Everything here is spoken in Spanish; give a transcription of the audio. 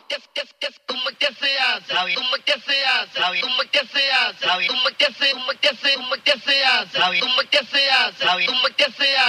¿Cómo es que se hace? ¿Cómo es que se hace? ¿Cómo es que se hace? ¿Cómo es que se hace? ¿Cómo es que se hace? ¿Cómo es que se hace? ¿Cómo es que se hace?